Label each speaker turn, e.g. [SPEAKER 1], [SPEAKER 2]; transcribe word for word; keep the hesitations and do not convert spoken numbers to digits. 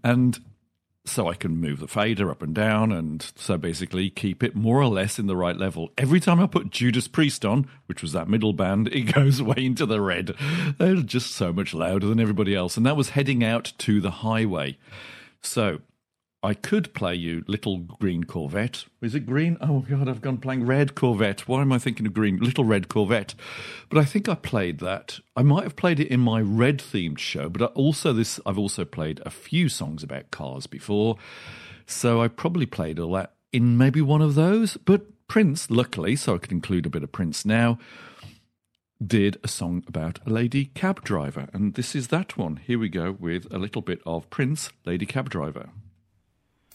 [SPEAKER 1] And so I can move the fader up and down, and so basically keep it more or less in the right level. Every time I put Judas Priest on, which was that middle band, it goes way into the red. They're just so much louder than everybody else. And that was heading out to the highway. So I could play you Little Green Corvette. Is it green? Oh, God, I've gone playing Red Corvette. Why am I thinking of green? Little Red Corvette. But I think I played that. I might have played it in my red-themed show, but I also this I've also played a few songs about cars before. So I probably played all that in maybe one of those. But Prince, luckily, so I could include a bit of Prince now, did a song about a lady cab driver. And this is that one. Here we go with a little bit of Prince, Lady Cab Driver.